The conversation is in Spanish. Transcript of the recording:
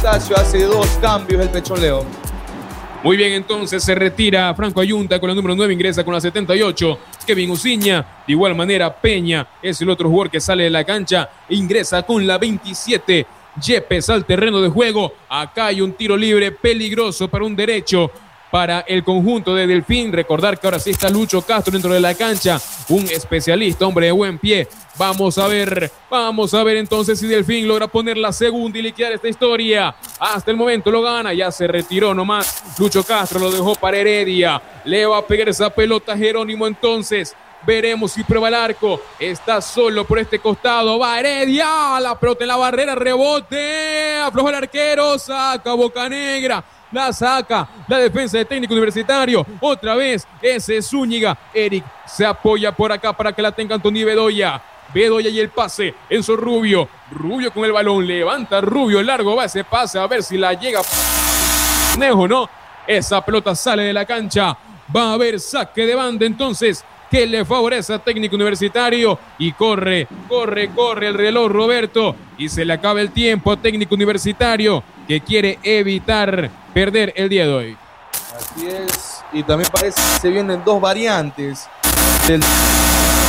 Estacio hace 2 cambios el Pechón León. Muy bien, entonces se retira Franco Ayunta con la número 9, ingresa con la 78. Kevin Uciña, de igual manera Peña es el otro jugador que sale de la cancha, ingresa con la 27. Yepes al terreno de juego. Acá hay un tiro libre peligroso para un derecho para el conjunto de Delfín. Recordar que ahora sí está Lucho Castro dentro de la cancha, un especialista, hombre de buen pie. Vamos a ver entonces si Delfín logra poner la segunda y liquidar esta historia. Hasta el momento lo gana, ya se retiró nomás Lucho Castro, lo dejó para Heredia. Le va a pegar esa pelota Jerónimo entonces. Veremos si prueba el arco. Está solo por este costado. Va Heredia. La pelota en la barrera. Rebote. Afloja el arquero. Saca Bocanegra. La saca la defensa de Técnico Universitario. Otra vez ese Zúñiga. Eric se apoya por acá para que la tenga Anthony Bedoya. Bedoya y el pase. Enzo Rubio. Rubio con el balón. Levanta Rubio. Largo va ese pase. A ver si la llega. No. Esa pelota sale de la cancha. Va a haber saque de banda entonces, que le favorece a Técnico Universitario. Y corre el reloj Roberto. Y se le acaba el tiempo a Técnico Universitario, que quiere evitar perder el día de hoy. Así es. Y también parece que se vienen 2 variantes